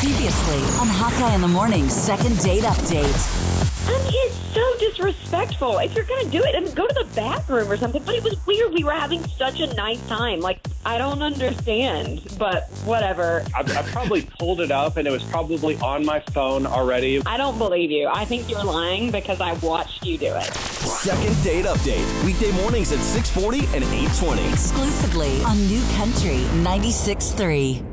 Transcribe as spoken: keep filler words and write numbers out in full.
Previously on Hawkeye in the Morning second date update. Um, he's so disrespectful. If you're going to do it, then go to the bathroom or something. But it was weird. We were having such a nice time. Like, I don't understand, but whatever. I, I probably pulled it up, and it was probably on my phone already. I don't believe you. I think you're lying because I watched you do it. Second date update. Weekday mornings at six forty and eight twenty. Exclusively on New Country ninety-six point three.